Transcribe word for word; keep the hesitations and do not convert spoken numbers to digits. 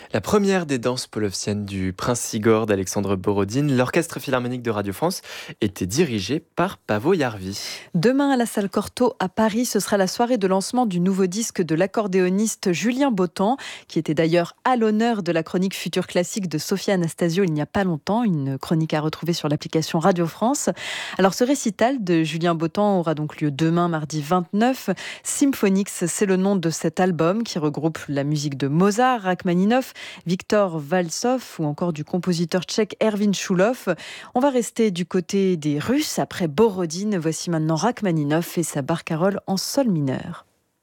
La première des danses polovsiennes du Prince Igor d'Alexandre Borodine, l'Orchestre philharmonique de Radio France, était dirigé par Pavo Jarvi. Demain à la salle Cortot à Paris, ce sera la soirée de lancement du nouveau disque de l'accordéoniste Julien Bottan, qui était d'ailleurs à l'honneur de la chronique Futur Classique de Sophia Anastasio il n'y a pas longtemps, une chronique à retrouver sur l'application Radio France. Alors ce récital de Julien Bottan aura donc lieu demain, mardi vingt-neuf. Symphonix, c'est le nom de cet album qui regroupe la musique de Mozart, Rachmaninov, Victor Valsov ou encore du compositeur tchèque Erwin Chulov. On va rester du côté des Russes après Borodine. Voici maintenant Rachmaninov et sa barcarolle en sol mineur.